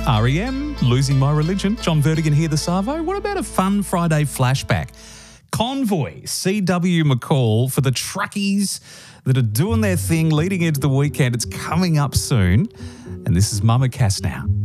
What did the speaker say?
REM, Losing My Religion. John Vertigan here, the Savo. What about a fun Friday flashback? Convoy, C.W. McCall for the truckies that are doing their thing leading into the weekend. It's coming up soon. And this is Mama Cass now.